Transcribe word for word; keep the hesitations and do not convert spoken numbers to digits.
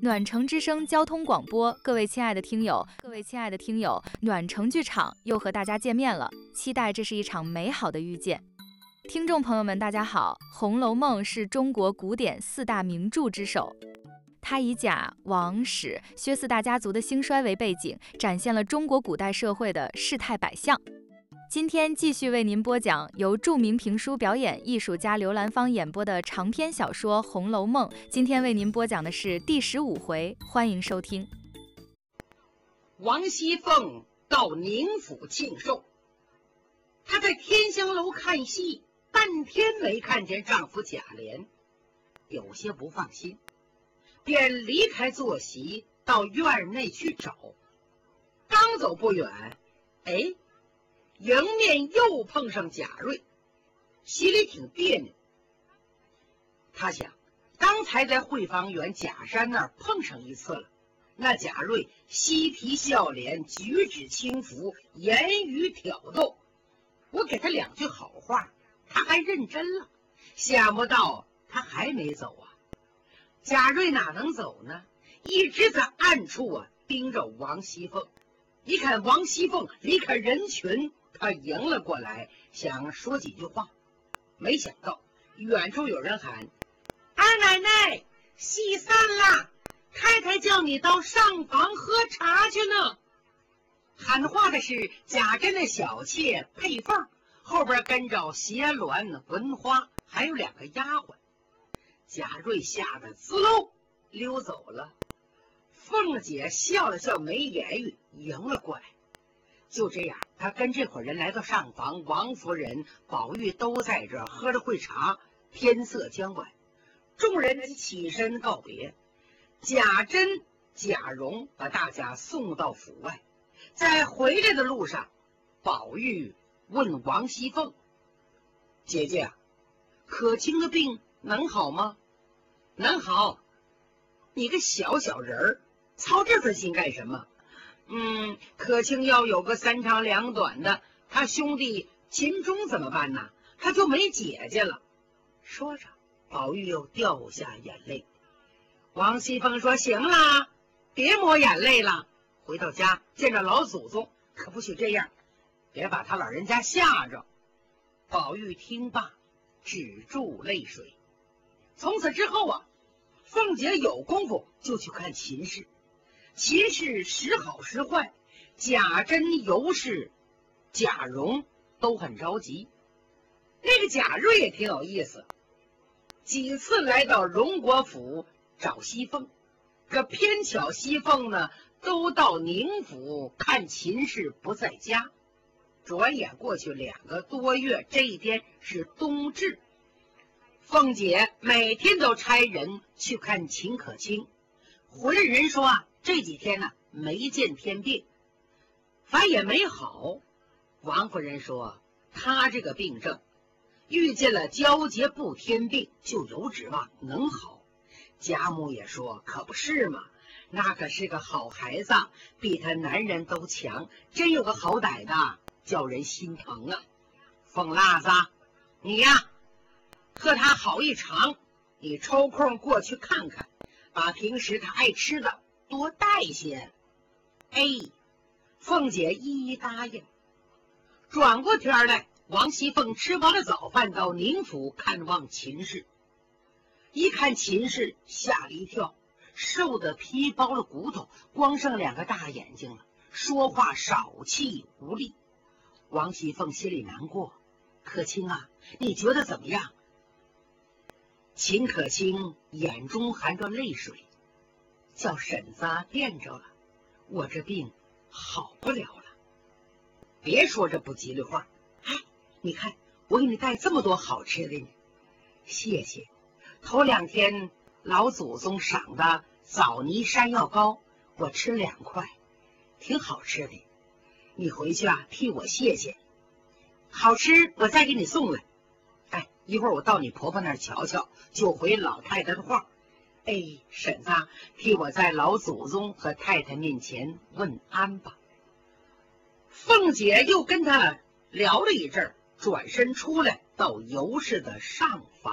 暖城之声交通广播，各位亲爱的听友，各位亲爱的听友，暖城剧场又和大家见面了，期待这是一场美好的遇见。听众朋友们，大家好，《红楼梦》是中国古典四大名著之首，它以贾、王、史、薛四大家族的兴衰为背景，展现了中国古代社会的世态百象。今天继续为您播讲由著名评书表演艺术家刘兰芳演播的长篇小说《红楼梦》。今天为您播讲的是第十五回，欢迎收听。 王熙凤到宁府庆寿，她在天香楼看戏，半天没看见丈夫贾琏，有些不放心，便离开坐席到院内去找。刚走不远，哎，迎面又碰上贾瑞，心里挺别扭。他想，刚才在汇芳园贾山那儿碰上一次了，那贾瑞嬉皮笑脸，举止轻浮，言语挑逗，我给他两句好话，他还认真了。想不到他还没走啊！贾瑞哪能走呢？一直在暗处啊盯着王熙凤。一看王熙凤离开人群，他迎了过来，想说几句话，没想到远处有人喊：“二奶奶，戏散了，太太叫你到上房喝茶去呢。”喊话的是贾珍的小妾佩凤，后边跟着斜鸾、文花，还有两个丫鬟。贾瑞吓得滋溜溜走了。凤姐笑了笑，没言语，迎了过来。就这样，他跟这伙人来到上房，王夫人、宝玉都在这儿喝着会茶。天色将晚，众人起身告别。贾珍、贾蓉把大家送到府外。在回来的路上，宝玉问王熙凤：“姐姐啊，可卿的病能好吗？”“能好。”“你个小小人儿，操这份心干什么？”“嗯，可卿要有个三长两短的，他兄弟秦钟怎么办呢？他就没姐姐了。”说着，宝玉又掉下眼泪。王熙凤说：“行了，别抹眼泪了。回到家见着老祖宗，可不许这样，别把他老人家吓着。”宝玉听罢，止住泪水。从此之后啊，凤姐有功夫就去看秦氏。秦氏时好时坏，贾珍、尤氏、贾蓉都很着急。那个贾瑞也挺有意思，几次来到荣国府找熙凤，可偏巧熙凤呢都到宁府看秦氏不在家。转眼过去两个多月，这一天是冬至，凤姐每天都差人去看秦可卿。回来人说啊，这几天呢没见天病，反也没好。王夫人说，他这个病症遇见了交节不天病，就有指望能好。贾母也说，可不是嘛，那可是个好孩子，比他男人都强，真有个好歹的，叫人心疼啊。凤辣子，你呀和他好一场，你抽空过去看看，把平时他爱吃的多带些。哎，凤姐一一答应。转过天来，王熙凤吃完了早饭，到宁府看望秦氏。一看秦氏，吓了一跳，瘦得皮包了骨头，光剩两个大眼睛了，说话少气无力。王熙凤心里难过，可卿啊，你觉得怎么样？秦可卿眼中含着泪水，叫婶子惦着了，我这病好不了了。别说这不吉利话，哎，你看我给你带这么多好吃的呢。谢谢。头两天老祖宗赏的枣泥山药糕，我吃两块，挺好吃的。你回去啊替我谢谢，好吃我再给你送来。哎，一会儿我到你婆婆那儿瞧瞧，就回老太太的话。哎，婶子，替我在老祖宗和太太面前问安吧。凤姐又跟他聊了一阵，转身出来到尤氏的上房。